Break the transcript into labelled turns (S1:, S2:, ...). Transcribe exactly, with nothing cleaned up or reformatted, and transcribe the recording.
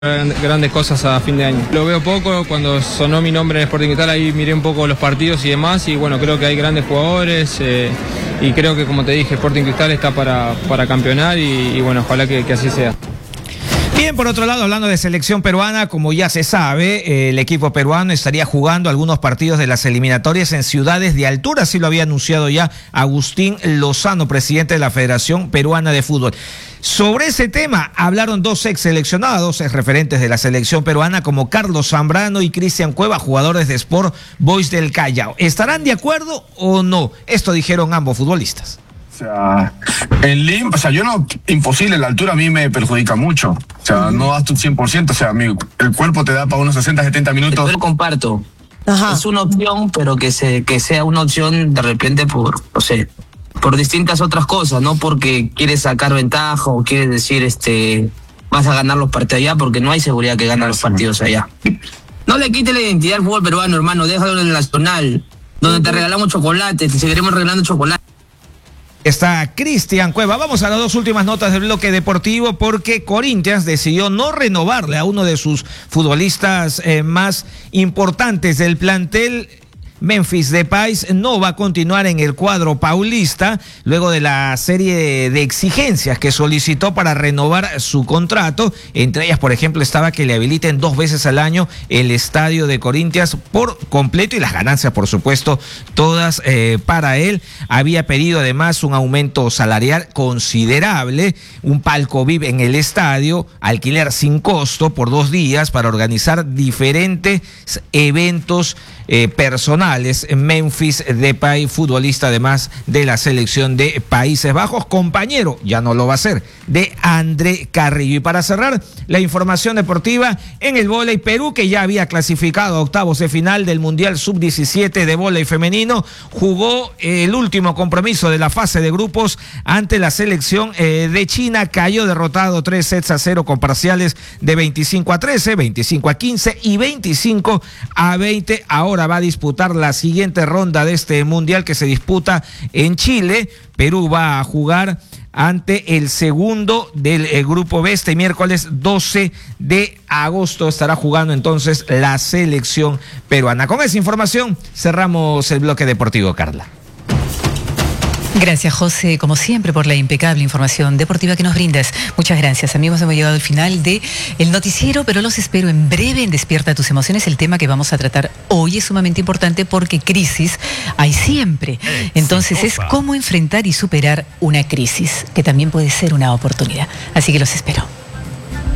S1: grandes cosas a fin de año. Lo veo poco, cuando sonó mi nombre en Sporting Cristal ahí miré un poco los partidos y demás y bueno, creo que hay grandes jugadores eh, y creo que como te dije, Sporting Cristal está para, para campeonar y, y bueno, ojalá que, que así sea.
S2: Bien, por otro lado, hablando de selección peruana, como ya se sabe, eh, el equipo peruano estaría jugando algunos partidos de las eliminatorias en ciudades de altura, así lo había anunciado ya Agustín Lozano, presidente de la Federación Peruana de Fútbol. Sobre ese tema hablaron dos ex seleccionados, ex referentes de la selección peruana, como Carlos Zambrano y Cristian Cueva, jugadores de Sport Boys del Callao. ¿Estarán de acuerdo o no? Esto dijeron ambos futbolistas.
S3: O sea, en Lima, o sea, yo no, imposible, la altura a mí me perjudica mucho. O sea, uh-huh. no das tu cien por ciento, o sea, mi, el cuerpo te da para unos sesenta, setenta minutos.
S4: Yo lo comparto.
S5: Ajá.
S4: Es una opción, pero que, se, que sea una opción de repente por, no sé, por distintas otras cosas, no porque quieres sacar ventaja o quieres decir, este, vas a ganar los partidos allá, porque no hay seguridad que ganen los partidos allá. No le quite la identidad al fútbol peruano, hermano, déjalo en el nacional, donde te regalamos chocolate, te seguiremos regalando chocolate.
S2: Está Cristian Cueva. Vamos a las dos últimas notas del bloque deportivo porque Corinthians decidió no renovarle a uno de sus futbolistas eh, más importantes del plantel. Memphis Depay no va a continuar en el cuadro paulista luego de la serie de exigencias que solicitó para renovar su contrato. Entre ellas, por ejemplo, estaba que le habiliten dos veces al año el estadio de Corinthians por completo y las ganancias, por supuesto, todas eh, para él. Había pedido además un aumento salarial considerable, un palco V I P en el estadio, alquiler sin costo por dos días para organizar diferentes eventos eh, personales. Memphis Depay, futbolista además de la selección de Países Bajos, compañero, ya no lo va a ser, de André Carrillo. Y para cerrar la información deportiva, en el vóley, Perú, que ya había clasificado a octavos de final del Mundial sub diecisiete de vóley femenino, jugó el último compromiso de la fase de grupos ante la selección eh, de China, cayó derrotado tres sets a cero con parciales de veinticinco a trece, veinticinco a quince y veinticinco a veinte. Ahora va a disputar la siguiente ronda de este mundial que se disputa en Chile. Perú va a jugar ante el segundo del eh, grupo B. Este miércoles doce de agosto estará jugando entonces la selección peruana. Con esa información cerramos el bloque deportivo, Carla.
S6: Gracias, José, como siempre, por la impecable información deportiva que nos brindas. Muchas gracias, amigos. Hemos llegado al final de el noticiero, pero los espero en breve en Despierta tus Emociones. El tema que vamos a tratar hoy es sumamente importante porque crisis hay siempre. Entonces es cómo enfrentar y superar una crisis, que también puede ser una oportunidad. Así que los espero.